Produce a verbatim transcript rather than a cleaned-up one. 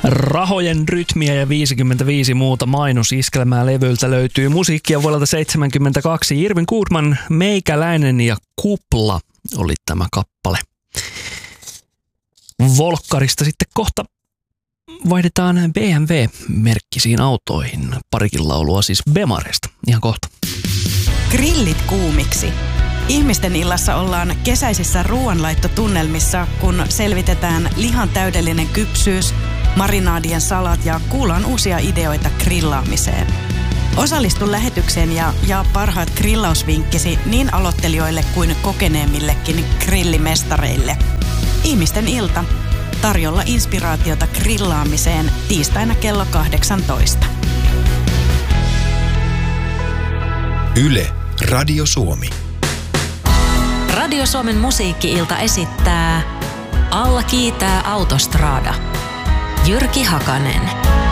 Rahojen rytmiä ja viisikymmentäviisi muuta mainosiskelmää levyltä löytyy musiikkia vuodelta seitsemänkymmentäkaksi. Irvin Goodman, Meikäläinen ja Kupla oli tämä kappale. Volkkarista sitten kohta vaihdetaan B M W-merkkisiin autoihin. Parikin laulua siis Bemaresta. Ihan kohta. Grillit kuumiksi. Ihmisten illassa ollaan kesäisissä ruoanlaittotunnelmissa, kun selvitetään lihan täydellinen kypsyys, marinaadien salat ja kuullaan uusia ideoita grillaamiseen. Osallistu lähetykseen ja jaa parhaat grillausvinkkisi niin aloittelijoille kuin kokeneemmillekin grillimestareille. Ihmisten ilta. Tarjolla inspiraatiota grillaamiseen tiistaina kello kahdeksantoista. Yle, Radio Suomi. Radio Suomen musiikki-ilta esittää Alla kiitää Autostrada. Jyrki Hakanen.